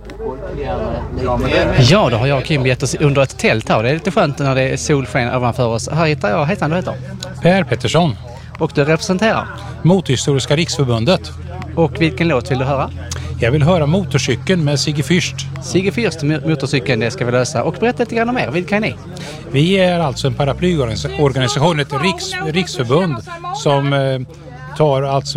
Ja, då har jag och Kim gett oss under ett tält här. Det är lite skönt när det är solsken ovanför oss. Här hittar jag, du heter? Per Pettersson. Och du representerar? Motorhistoriska riksförbundet. Och vilken låt vill du höra? Jag vill höra Motorcykeln med Sigge Fürst. Sigge Fürst, motorcykeln, det ska vi lösa. Och berätta lite grann om er, vilka är ni? Vi är alltså en paraplyorganisation, ett riksförbund som tar alltså,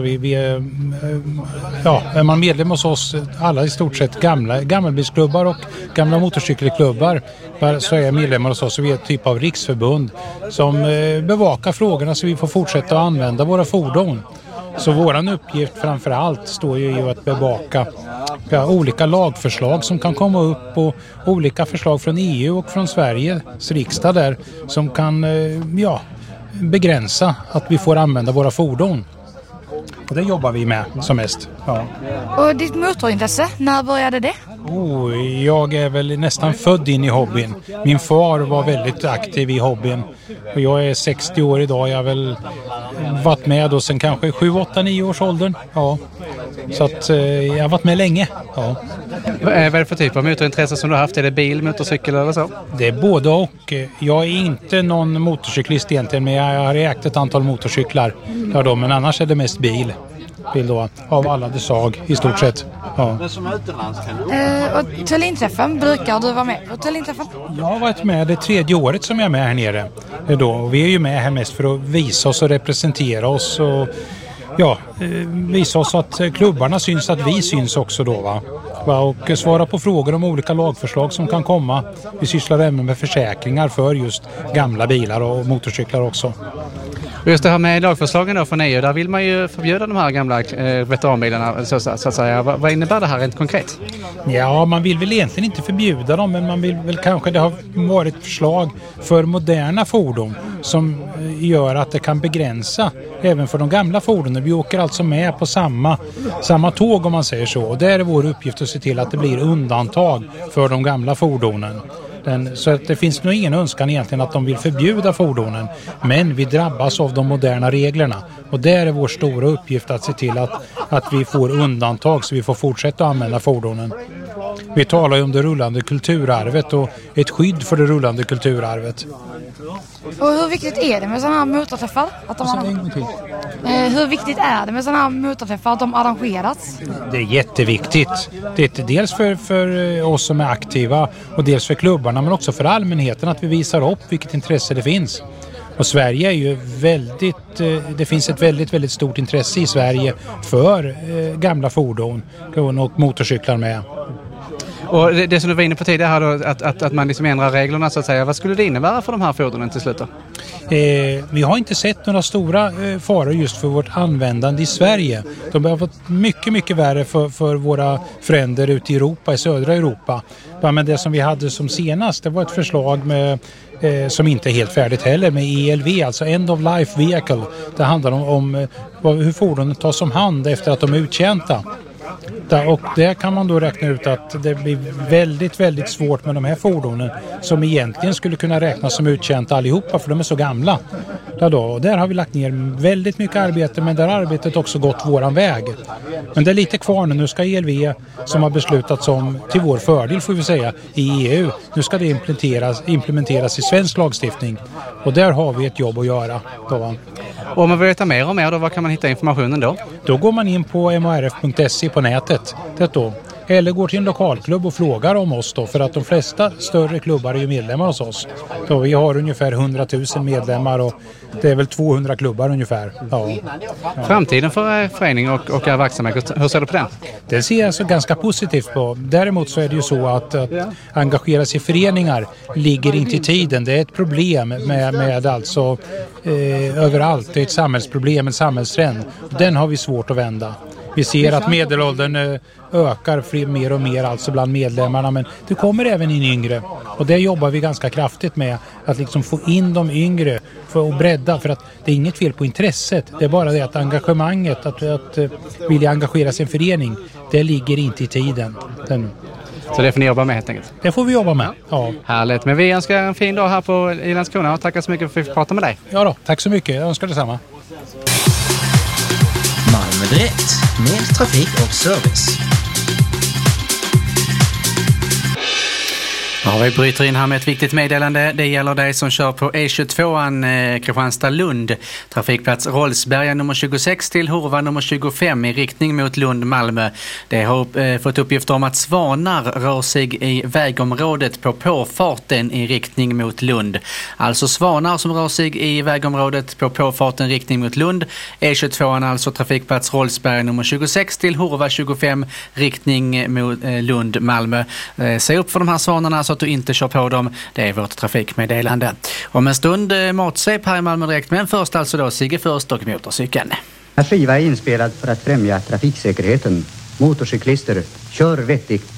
är man medlem hos oss, alla i stort sett gammelbilsklubbar och gamla motorcykelklubbar, så är medlemmar hos oss, så vi är ett typ av riksförbund som bevakar frågorna så vi får fortsätta att använda våra fordon. Så våran uppgift framförallt står ju i att bevaka olika lagförslag som kan komma upp och olika förslag från EU och från Sveriges riksdag där som kan begränsa att vi får använda våra fordon. Och det jobbar vi med som mest. Ja. Och ditt motorintresse, när började det? Jag är väl nästan född in i hobbyn. Min far var väldigt aktiv i hobbyn. Och jag är 60 år idag. Jag har väl varit med då sen kanske 7, 8, 9 års åldern. Ja. Så att jag har varit med länge. Ja. Vad är det för typ av motorintresse som du har haft? Är det bil, motorcykel eller så? Det är både och. Jag är inte någon motorcyklist egentligen, men jag har ägt ett antal motorcyklar. Ja då, men annars är det mest bil då, av alla de slag i stort sett. Ja. Och Tullinträffen, brukar du vara med på Tullinträffen? Jag har varit med det 3:e året som jag är med här nere. Då. Och vi är ju med här mest för att visa oss och representera oss och visa oss att klubbarna syns, att vi syns också då va. Och svara på frågor om olika lagförslag som kan komma. Vi sysslar även med försäkringar för just gamla bilar och motorcyklar också. Just det här med lagförslagen då från EU, där vill man ju förbjuda de här gamla veteranbilarna så att säga. Vad innebär det här rent konkret? Ja, man vill väl egentligen inte förbjuda dem, men man vill väl kanske, det har varit förslag för moderna fordon som gör att det kan begränsa även för de gamla fordonen. Vi åker alltså med på samma tåg om man säger så. Och där är vår uppgift att se till att det blir undantag för de gamla fordonen. Så att det finns nog ingen önskan egentligen att de vill förbjuda fordonen, men vi drabbas av de moderna reglerna och där är vår stora uppgift att se till att vi får undantag så vi får fortsätta att använda fordonen. Vi talar ju om det rullande kulturarvet och ett skydd för det rullande kulturarvet. Och hur viktigt är det med sådana här motorträffar? Hur viktigt är det med sådana här motorträffar att de arrangerats? Det är jätteviktigt. Det är dels för oss som är aktiva och dels för klubbarna men också för allmänheten att vi visar upp vilket intresse det finns. Och Sverige är ju det finns ett väldigt, väldigt stort intresse i Sverige för gamla fordon och motorcyklar med. Och det som du var inne på tidigare här då, att man liksom ändrar reglerna så att säga. Vad skulle det innebära för de här fordonen till slut då? Vi har inte sett några stora faror just för vårt användande i Sverige. De har fått mycket, mycket värre för våra fränder ute i Europa, i södra Europa. Men det som vi hade som senast, det var ett förslag med som inte är helt färdigt heller, med ELV, alltså End of Life Vehicle. Det handlar om hur fordonen tas om hand efter att de är uttjänta. Och där kan man då räkna ut att det blir väldigt, väldigt svårt med de här fordonen som egentligen skulle kunna räknas som uttjänta allihopa för de är så gamla. Och där har vi lagt ner väldigt mycket arbete, men där har arbetet också gått våran väg. Men det är lite kvar nu. Nu ska ELV, som har beslutats om till vår fördel får vi säga, i EU, nu ska det implementeras i svensk lagstiftning. Och där har vi ett jobb att göra. Och om man vill veta mer om er då, var kan man hitta informationen då? Då går man in på marf.se på nätet. Eller går till en lokalklubb och frågar om oss då, för att de flesta större klubbar är ju medlemmar hos oss. Så vi har ungefär 100 000 medlemmar och det är väl 200 klubbar ungefär. Ja. Framtiden för förening och er verksamhet, hur ser du på den? Det ser jag så ganska positivt på. Däremot så är det ju så att engagera sig i föreningar ligger inte i tiden. Det är ett problem med alltså överallt. Det är ett samhällsproblem, en samhällstrend. Den har vi svårt att vända. Vi ser att medelåldern ökar mer och mer alltså bland medlemmarna, men det kommer även in yngre. Och det jobbar vi ganska kraftigt med, att liksom få in de yngre för att bredda, för att det är inget fel på intresset. Det är bara det att engagemanget, att vilja engagera sig i en förening, det ligger inte i tiden. Så det får ni jobba med helt enkelt? Det får vi jobba med, ja. Härligt, men vi önskar en fin dag här i Landskrona och tackar så mycket för att vi fick prata med dig. Ja då, tack så mycket. Jag önskar detsamma. Malmö Direkt med trafik och service. Ja, vi bryter in här med ett viktigt meddelande. Det gäller dig som kör på E22an Kristianstad-Lund. Trafikplats Rolsberga nummer 26 till Hurva nummer 25 i riktning mot Lund-Malmö. Det har fått uppgifter om att svanar rör sig i vägområdet på påfarten i riktning mot Lund. Alltså svanar som rör sig i vägområdet på påfarten i riktning mot Lund. E22an alltså trafikplats Rolsberga nummer 26 till Hurva 25 riktning mot Lund-Malmö. Se upp för de här svanarna så att du inte kör på dem. Det är vårt trafikmeddelande. Om en stund matsvep här i Malmö direkt, men först alltså då Sigge först och motorcykeln. Skiva är inspelad för att främja trafiksäkerheten. Motorcyklister, kör vettigt.